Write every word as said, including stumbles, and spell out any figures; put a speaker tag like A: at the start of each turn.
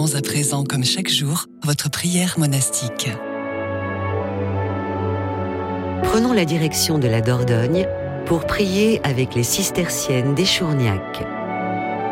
A: Commençons à présent, comme chaque jour, votre prière monastique.
B: Prenons la direction de la Dordogne pour prier avec les cisterciennes d'Échourgnac.